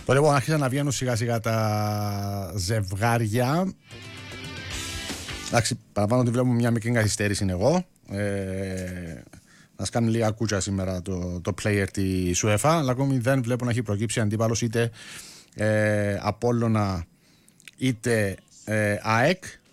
Λοιπόν, άρχισαν να βγαίνουν σιγά σιγά τα ζευγάρια. Εντάξει, παραπάνω ότι βλέπουμε μια μικρή καθυστέρηση είναι εγώ. Να κάνει λίγα κούτσα σήμερα το player της UEFA, αλλά ακόμη δεν βλέπω να έχει προκύψει αντίπαλος είτε Απόλλωνα είτε ΑΕΚ.